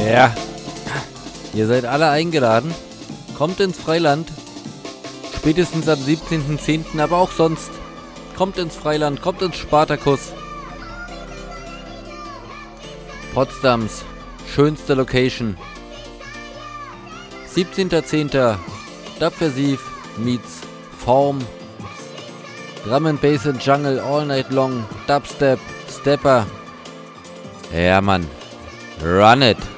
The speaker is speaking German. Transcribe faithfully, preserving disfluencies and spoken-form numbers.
Ja. Ihr seid alle eingeladen. Kommt ins Freiland. Spätestens am siebzehnten zehnten, aber auch sonst. Kommt ins Freiland, kommt ins Spartakus. Potsdams schönste Location. siebzehnten zehnten Dubversive meets Form. Drum and Bass and Jungle all night long. Dubstep, Stepper. Ja, Mann. Run it.